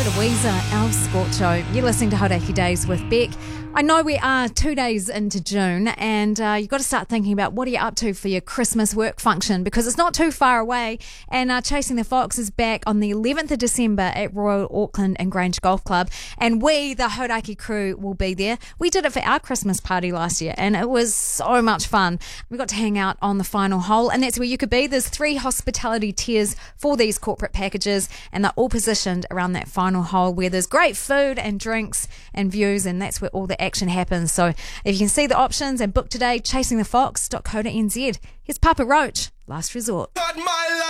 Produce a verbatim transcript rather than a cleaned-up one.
Weezer, El Scorcho. You're listening to Hauraki Days with Beck. I know we are two days into June, and uh, you've got to start thinking about what are you up to for your Christmas work function, because it's not too far away. And uh, Chasing the Fox is back on the eleventh of December at Royal Auckland and Grange Golf Club, and we, the Hauraki crew, will be there. We did it for our Christmas party last year, and it was so much fun. We got to hang out on the final hole, and that's where you could be. There's three hospitality tiers for these corporate packages, and they're all positioned around that final hole where there's great food and drinks and views, and that's where all the action happens. So if you can see the options and book today, chasing the fox dot co dot n z. Here's Papa Roach, Last Resort.